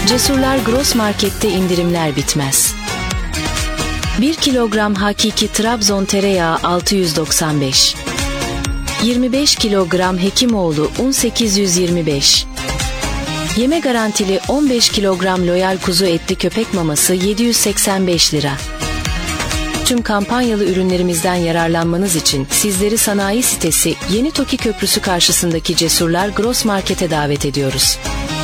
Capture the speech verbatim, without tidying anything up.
Cesurlar Gross Market'te indirimler bitmez. bir kilogram hakiki Trabzon tereyağı altı yüz doksan beş. yirmi beş kilogram Hekimoğlu un sekiz yüz yirmi beş. Yeme garantili on beş kilogram Loyal kuzu etli köpek maması yedi yüz seksen beş lira. Tüm kampanyalı ürünlerimizden yararlanmanız için sizleri sanayi sitesi Yeni Toki Köprüsü karşısındaki Cesurlar Gross Market'e davet ediyoruz.